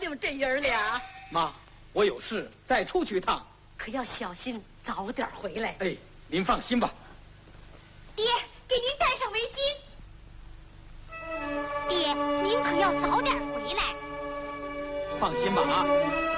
你们这爷儿俩。 妈，我有事再出去一趟， 可要小心，早点回来。 哎，您放心吧。 爹，给您戴上围巾。爹，您可要早点回来。 放心吧啊。